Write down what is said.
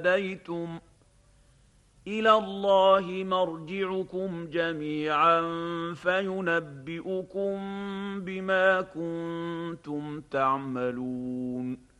تناديتم إلى الله مرجعكم جميعا فينبئكم بما كنتم تعملون